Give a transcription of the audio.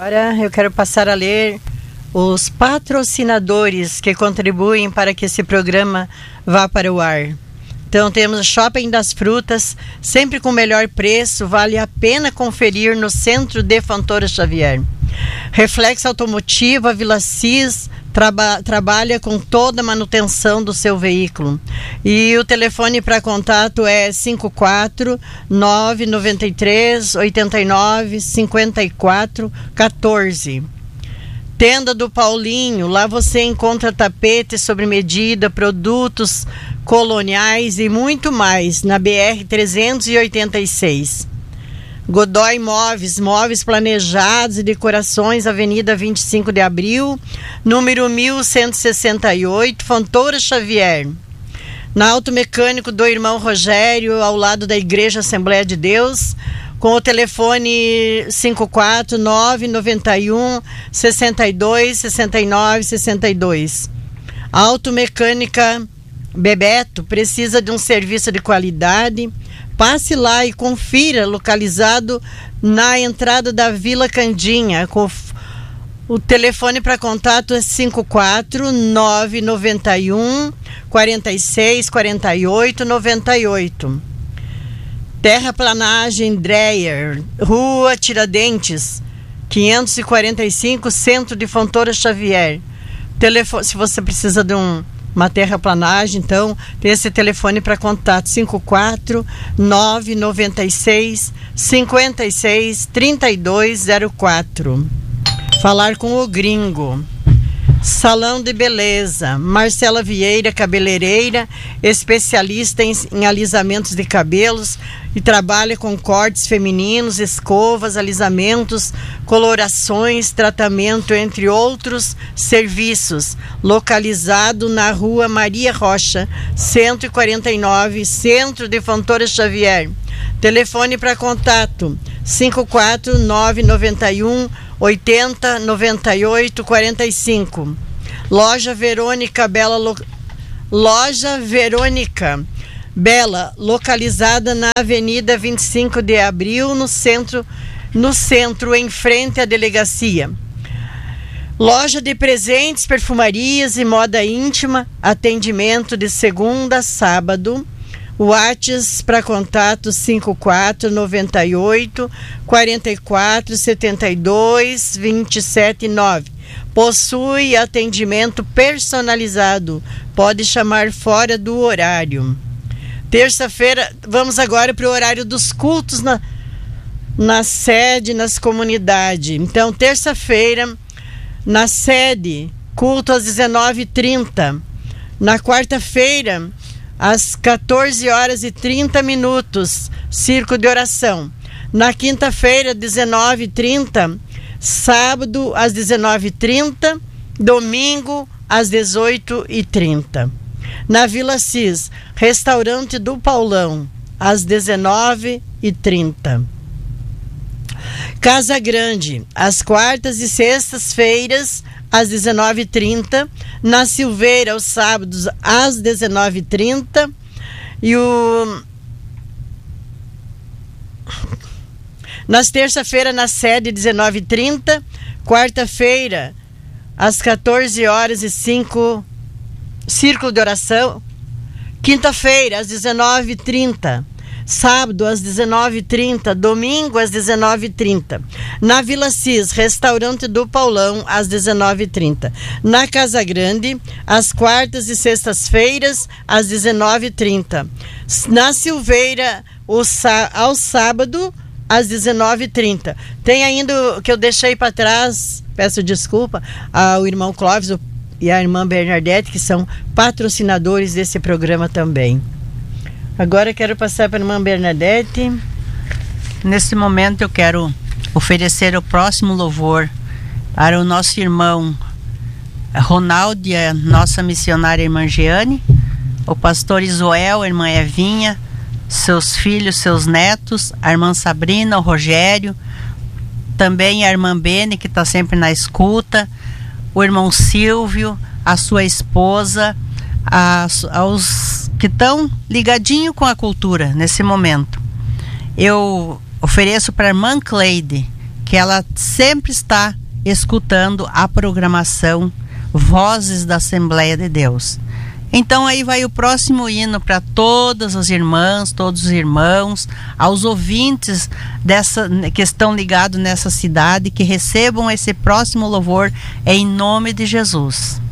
Agora eu quero passar a ler os patrocinadores que contribuem para que esse programa vá para o ar. Então temos o Shopping das Frutas, sempre com o melhor preço, vale a pena conferir no centro de Fontoura Xavier. Reflex Automotiva, Vila Cis, trabalha com toda a manutenção do seu veículo. E o telefone para contato é 54 993 89 54 14. Tenda do Paulinho, lá você encontra tapetes sob medida, produtos coloniais e muito mais, na BR 386. Godoy Móveis, móveis planejados e decorações, Avenida 25 de Abril, número 1168, Fontoura Xavier. Na Automecânico do Irmão Rogério, ao lado da Igreja Assembleia de Deus, com o telefone 54991 62 69 62. Automecânica Bebeto, precisa de um serviço de qualidade? Passe lá e confira, localizado na entrada da Vila Candinha. O telefone para contato é 54991 46 48 98. Terraplanagem Dreyer, Rua Tiradentes, 545, Centro de Fontoura Xavier. Se você precisa de uma terraplanagem, então tem esse telefone para contato: 54996 56 3204. Falar com o Gringo. Salão de Beleza, Marcela Vieira, cabeleireira, especialista em alisamentos de cabelos e trabalha com cortes femininos, escovas, alisamentos, colorações, tratamento, entre outros serviços. Localizado na Rua Maria Rocha, 149, Centro de Fontoura Xavier. Telefone para contato: 54991 80 98 45. Loja Verônica Bela, localizada na Avenida 25 de Abril, no centro, em frente à delegacia. Loja de presentes, perfumarias e moda íntima, atendimento de segunda a sábado. WhatsApp para contato 5498 44 72 27 9. Possui atendimento personalizado. Pode chamar fora do horário. Terça-feira, vamos agora para o horário dos cultos na sede, nas comunidades. Então, terça-feira, na sede, culto às 19h30. Na quarta-feira, às 14h30, círculo de oração. Na quinta-feira, 19h30, sábado às 19h30, domingo às 18h30. Na Vila Cis, restaurante do Paulão, às 19h30. Casa Grande, às quartas e sextas-feiras, às 19h30, na Silveira, aos sábados, às 19h30, nas terça-feira, na sede, 19h30, quarta-feira, às 14h05, círculo de oração, quinta-feira, às 19h30, sábado às 19h30, domingo às 19h30. Na Vila Cis, restaurante do Paulão, às 19h30. Na Casa Grande, às quartas e sextas-feiras, às 19h30. Na Silveira, ao sábado, às 19h30. Tem ainda o que eu deixei para trás, peço desculpa ao irmão Clóvis e à irmã Bernadette, que são patrocinadores desse programa também. Agora quero passar para a irmã Bernadette. Nesse momento eu quero oferecer o próximo louvor para o nosso irmão Ronaldo e a nossa missionária irmã Jeane, o pastor Isuel, a irmã Evinha, seus filhos, seus netos, a irmã Sabrina, o Rogério, também a irmã Bene, que está sempre na escuta, o irmão Silvio, a sua esposa, aos que estão ligadinho com a cultura nesse momento. Eu ofereço para a irmã Cleide, que ela sempre está escutando a programação Vozes da Assembleia de Deus. Então aí vai o próximo hino para todas as irmãs, todos os irmãos, aos ouvintes que estão ligados nessa cidade, que recebam esse próximo louvor em nome de Jesus.